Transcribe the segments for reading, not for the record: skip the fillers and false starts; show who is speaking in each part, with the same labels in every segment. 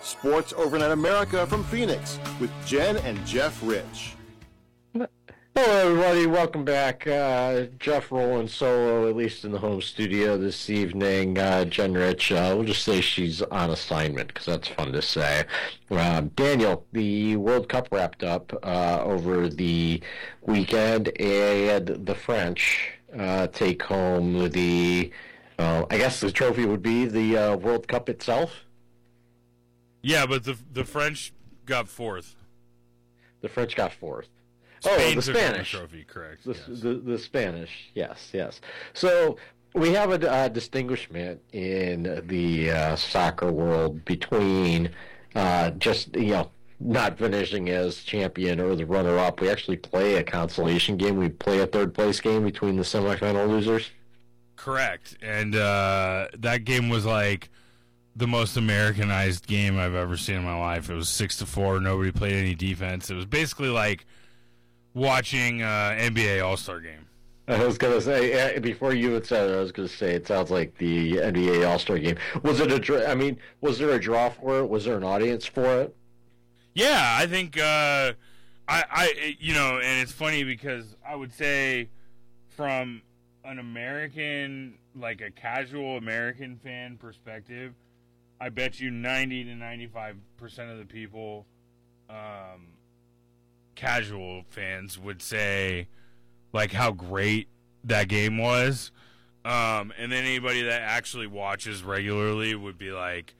Speaker 1: Sports Overnight America from Phoenix with Jen and Jeff Rich.
Speaker 2: Hello, everybody. Welcome back. Jeff rolling solo, at least in the home studio this evening. Jen Rich, we'll just say she's on assignment because that's fun to say. Daniel, the World Cup wrapped up over the weekend, and the French take home the, I guess the trophy would be the World Cup itself.
Speaker 3: Yeah, but the French got fourth.
Speaker 2: The French got fourth.
Speaker 3: Spain
Speaker 2: the Spanish
Speaker 3: trophy, correct?
Speaker 2: The Spanish, yes. So we have a distinguishment in the soccer world between just not finishing as champion or the runner-up. We actually play a consolation game. We play a third-place game between the semifinal losers.
Speaker 3: Correct, and that game was like the most Americanized game I've ever seen in my life. It was 6-4. Nobody played any defense. It was basically like watching NBA All-Star game.
Speaker 2: I was going to say, before you had said it, I was going to say it sounds like the NBA All-Star game. Was it was there a draw for it? Was there an audience for it?
Speaker 3: Yeah, I think and it's funny because I would say from an American, like a casual American fan perspective, I bet you 90 to 95% of the people casual fans would say like how great that game was, and then anybody that actually watches regularly would be like,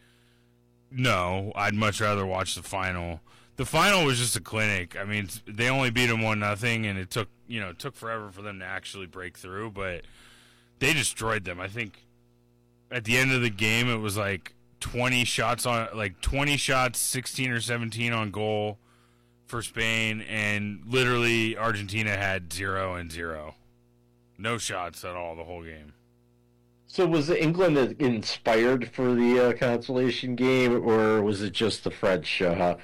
Speaker 3: no, I'd much rather watch the final. The final was just a clinic. I mean, they only beat them 1-0, and it took forever for them to actually break through, but they destroyed them. I think at the end of the game it was like 20 shots, 16 or 17 on goal for Spain, and literally Argentina had 0-0. No shots at all the whole game.
Speaker 2: So was England inspired for the consolation game, or was it just the French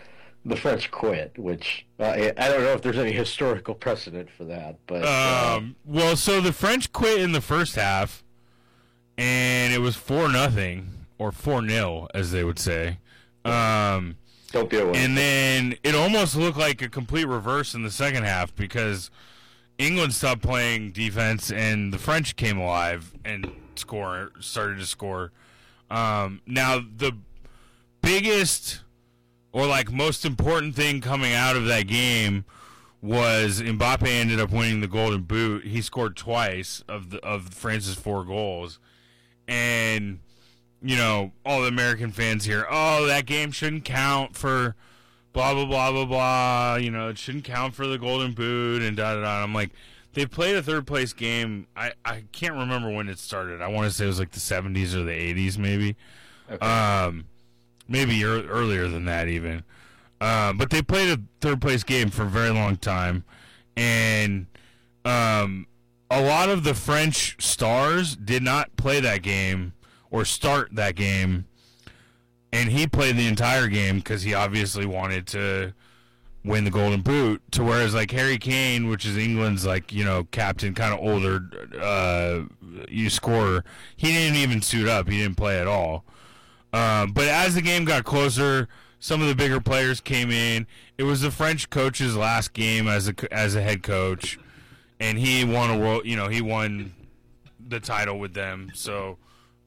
Speaker 2: quit, which I don't know if there's any historical precedent for that. But
Speaker 3: so the French quit in the first half, and it was 4-0, or 4-0, as they would say.
Speaker 2: Don't be aware.
Speaker 3: And then it almost looked like a complete reverse in the second half because England stopped playing defense and the French came alive and started to score. Now, the biggest or most important thing coming out of that game was Mbappe ended up winning the Golden Boot. He scored twice of France's 4 goals. And all the American fans here, that game shouldn't count for blah, blah, blah, blah, blah. It shouldn't count for the Golden Boot and da-da-da. I'm like, they played a third-place game. I can't remember when it started. I want to say it was like the 70s or the 80s maybe. Okay. Maybe earlier than that even. But they played a third-place game for a very long time. And a lot of the French stars did not play that game or start that game, and he played the entire game because he obviously wanted to win the Golden Boot, to whereas Harry Kane, which is England's captain, kind of older scorer, he didn't even suit up. He didn't play at all. But as the game got closer, some of the bigger players came in. It was the French coach's last game as a head coach, and he won a world. He won the title with them. So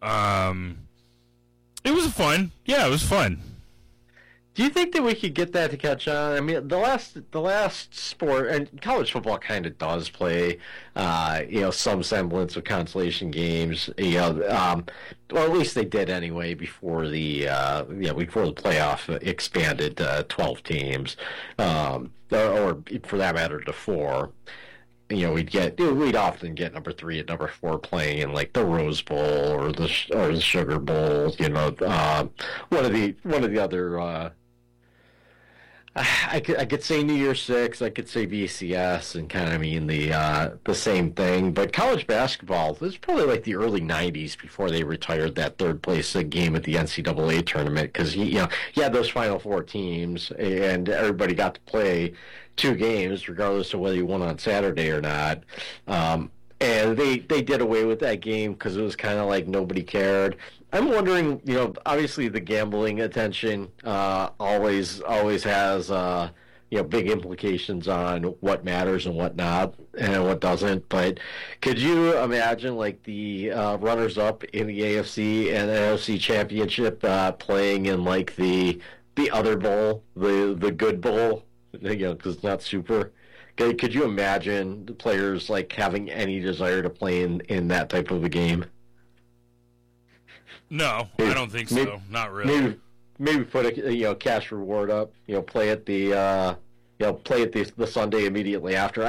Speaker 3: it was fun. Yeah, it was fun.
Speaker 2: Do you think that we could get that to catch on? I mean, the last sport, and college football kind of does play, some semblance of consolation games. Or at least they did anyway before the playoff expanded to 12 teams, or for that matter to 4. We'd often get number 3 and number 4 playing in the Rose Bowl or the Sugar Bowl. One of the other. I could say New Year's Six, I could say BCS, and kind of mean the same thing. But college basketball, this is probably the early '90s before they retired that third place game at the NCAA tournament, because you had those Final Four teams, and everybody got to play 2 games, regardless of whether you won on Saturday or not. and they did away with that game because it was kind of like nobody cared. I'm wondering, obviously the gambling attention always has big implications on what matters and what not and what doesn't. But could you imagine like the runners-up in the AFC and NFC Championship playing in like the other bowl, the good bowl, because it's not super. Could you imagine the players like having any desire to play in that type of a game?
Speaker 3: No, I don't think so. Not really.
Speaker 2: Maybe put a cash reward up. Play at the the Sunday immediately after.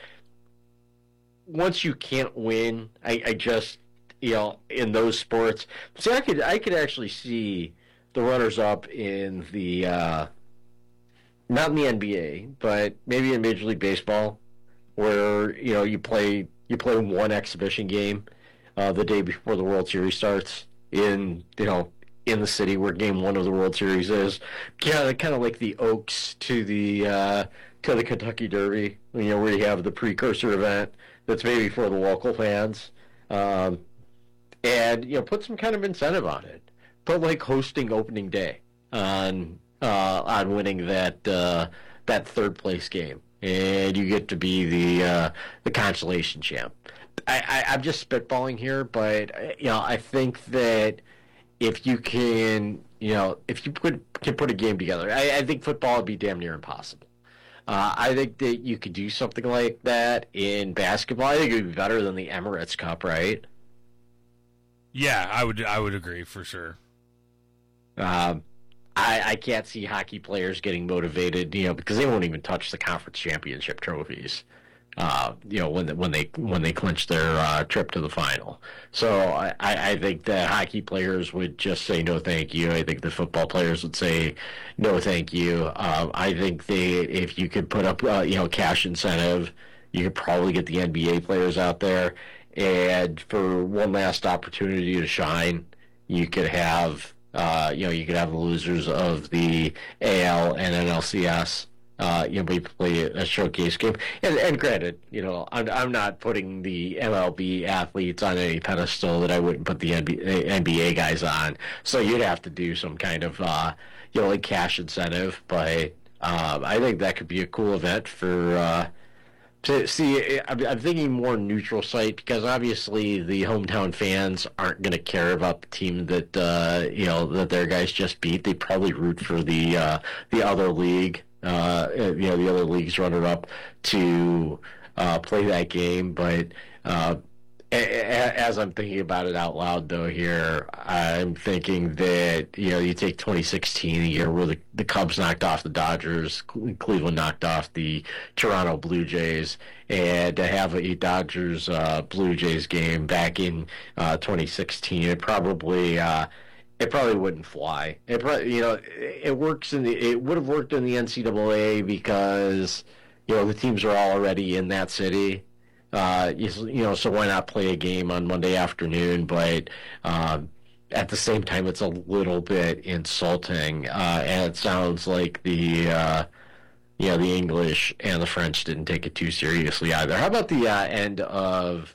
Speaker 2: Once you can't win, I just in those sports. See, I could actually see the runners up in the not in the NBA, but maybe in Major League Baseball, where you play one exhibition game the day before the World Series starts in the city where Game 1 of the World Series is. Kind of like the Oaks to the Kentucky Derby, where you have the precursor event that's maybe for the local fans, and put some kind of incentive on it. Put like hosting opening day on winning that third place game, and you get to be the consolation champ. I'm just spitballing here, but I think that if you can, if you can put a game together, I think football would be damn near impossible. I think that you could do something like that in basketball. I think it would be better than the Emirates Cup, right?
Speaker 3: Yeah, I would agree for sure.
Speaker 2: I can't see hockey players getting motivated, because they won't even touch the conference championship trophies. When they clinch their trip to the final. So I think that hockey players would just say no thank you. I think the football players would say no thank you. I think if you could put up cash incentive, you could probably get the NBA players out there, and for one last opportunity to shine, you could have the losers of the AL and NLCS. We play a showcase game, and granted, I'm not putting the MLB athletes on any pedestal that I wouldn't put the NBA guys on. So you'd have to do some kind of like cash incentive, but I think that could be a cool event for to see. I'm thinking more neutral site, because obviously the hometown fans aren't going to care about the team that that their guys just beat. They probably root for the other league. The other leagues runner-up to play that game. But as I'm thinking about it out loud, though, here, I'm thinking that, you take 2016, a year where the Cubs knocked off the Dodgers, Cleveland knocked off the Toronto Blue Jays, and to have a Dodgers Blue Jays game back in 2016, it probably wouldn't fly. It would have worked in the NCAA because the teams are all already in that city. So why not play a game on Monday afternoon? But at the same time, it's a little bit insulting, and it sounds like the English and the French didn't take it too seriously either. How about the end of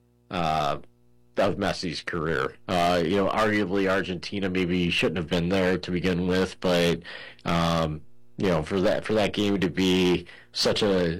Speaker 2: Messi's career? Arguably Argentina maybe shouldn't have been there to begin with, but for that game to be such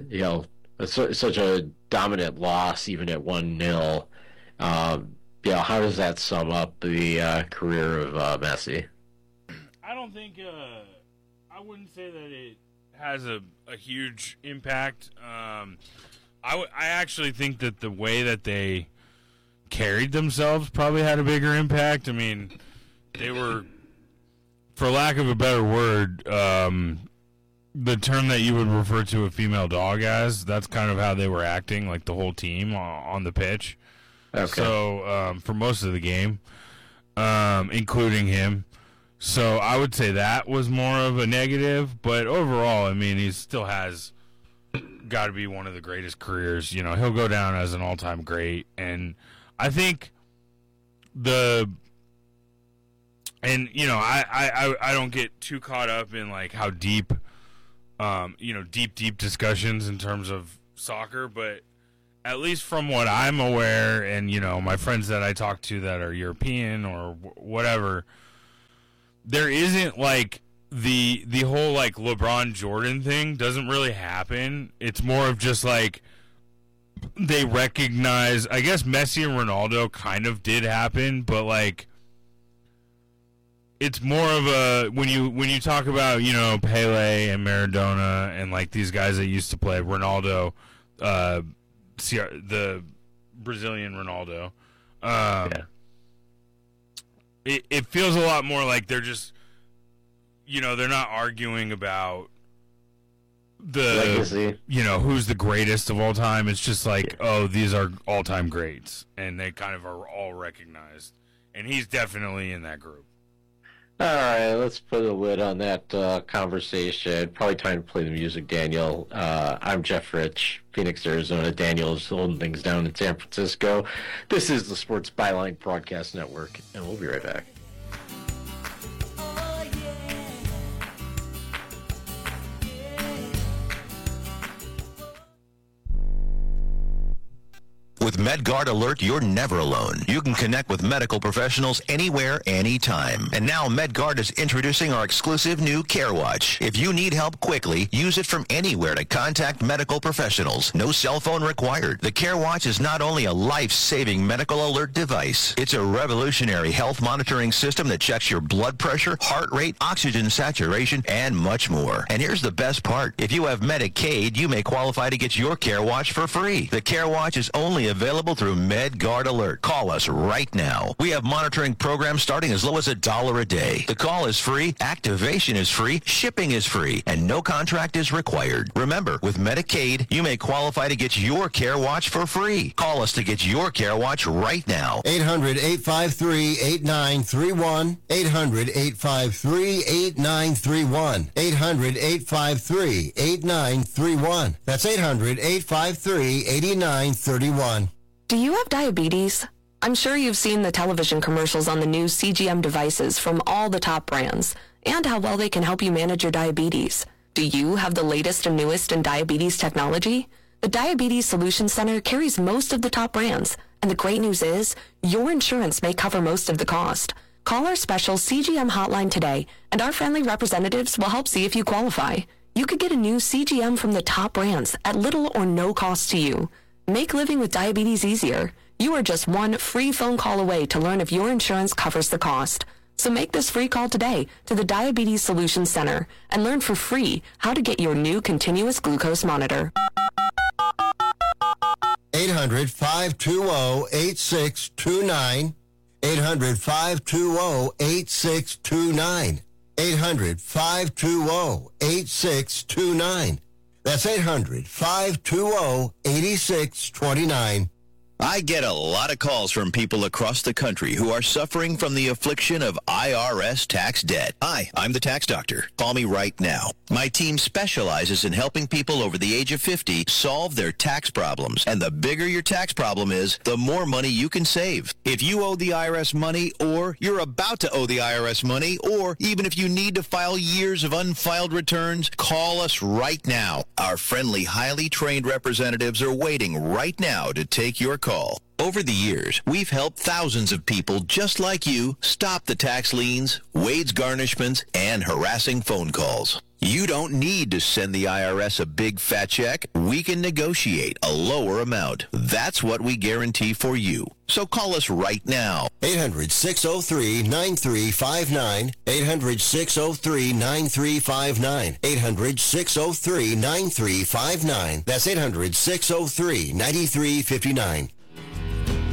Speaker 2: a dominant loss, even at 1-0, how does that sum up the career of Messi?
Speaker 3: I don't think I wouldn't say that it has a huge impact. I actually think that the way that they carried themselves probably had a bigger impact. I mean, they were, for lack of a better word, the term that you would refer to a female dog as, that's kind of how they were acting, like the whole team on the pitch. Okay. So for most of the game, including him. So I would say that was more of a negative, but overall, I mean, he still has got to be one of the greatest careers. He'll go down as an all-time great, and I think I don't get too caught up in like how deep, deep discussions in terms of soccer, but at least from what I'm aware, and my friends that I talk to that are European or whatever, there isn't like the whole like LeBron Jordan thing doesn't really happen. It's more of just like they recognize. I guess Messi and Ronaldo kind of did happen, but like it's more of a when you talk about Pele and Maradona and like these guys that used to play Ronaldo. The Brazilian Ronaldo. It feels a lot more like they're just, they're not arguing about the
Speaker 2: legacy.
Speaker 3: Who's the greatest of all time. It's just like, these are all-time greats, and they kind of are all recognized. And he's definitely in that group.
Speaker 2: All right, let's put a lid on that conversation. Probably time to play the music, Daniel. I'm Jeff Rich, Phoenix, Arizona. Daniel is holding things down in San Francisco. This is the Sports Byline Broadcast Network, and we'll be right back.
Speaker 4: With MedGuard Alert, you're never alone. You can connect with medical professionals anywhere, anytime. And now MedGuard is introducing our exclusive new CareWatch. If you need help quickly, use it from anywhere to contact medical professionals. No cell phone required. The CareWatch is not only a life-saving medical alert device, it's a revolutionary health monitoring system that checks your blood pressure, heart rate, oxygen saturation, and much more. And here's the best part. If you have Medicaid, you may qualify to get your CareWatch for free. The CareWatch is only available through MedGuard Alert. Call us right now. We have monitoring programs starting as low as $1 a day. The call is free, activation is free, shipping is free, and no contract is required. Remember, with Medicaid, you may qualify to get your CareWatch for free. Call us to get your CareWatch right now.
Speaker 5: 800-853-8931. 800-853-8931. 800-853-8931. That's 800-853-8931.
Speaker 6: Do you have diabetes? I'm sure you've seen the television commercials on the new CGM devices from all the top brands and how well they can help you manage your diabetes. Do you have the latest and newest in diabetes technology? The Diabetes Solution Center carries most of the top brands, and the great news is your insurance may cover most of the cost. Call our special CGM hotline today, and our friendly representatives will help see if you qualify. You could get a new CGM from the top brands at little or no cost to you. Make living with diabetes easier. You are just one free phone call away to learn if your insurance covers the cost. So make this free call today to the Diabetes Solution Center and learn for free how to get your new continuous glucose monitor.
Speaker 5: 800-520-8629. 800-520-8629. 800-520-8629. That's 800-520-8629.
Speaker 4: I get a lot of calls from people across the country who are suffering from the affliction of IRS tax debt. Hi, I'm the tax doctor. Call me right now. My team specializes in helping people over the age of 50 solve their tax problems. And the bigger your tax problem is, the more money you can save. If you owe the IRS money, or you're about to owe the IRS money, or even if you need to file years of unfiled returns, call us right now. Our friendly, highly trained representatives are waiting right now to take your call. Over the years, we've helped thousands of people just like you stop the tax liens, wage garnishments, and harassing phone calls. You don't need to send the IRS a big fat check. We can negotiate a lower amount. That's what we guarantee for you. So call us right now.
Speaker 5: 800-603-9359. 800-603-9359. 800-603-9359. That's 800-603-9359.